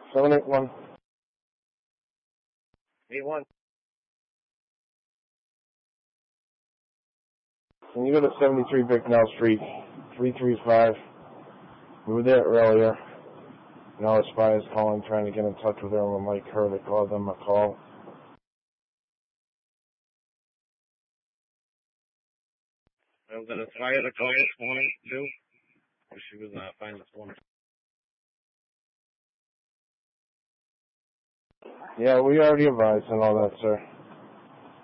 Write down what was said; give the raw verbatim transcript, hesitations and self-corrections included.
seven eight one. eight one. Can you go to seventy-three Bicknell Street, three three five? We were there earlier. Now our spy is calling, trying to get in touch with her, and we'd like her to call them a call. I was going to try it a call this morning, too. She was not fine this morning. Yeah, we already advised and all that, sir.